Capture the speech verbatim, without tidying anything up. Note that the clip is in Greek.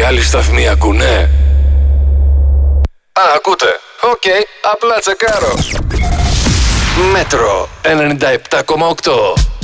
άλλοι σταθμοί ακούνε? Α, ακούτε. Οκ, okay, απλά τσεκάρω. Μέτρο ενενήντα επτά κόμμα οκτώ.